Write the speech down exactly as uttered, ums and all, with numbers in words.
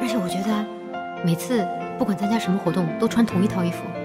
而且我觉得每次不管参加什么活动都穿同一套衣服，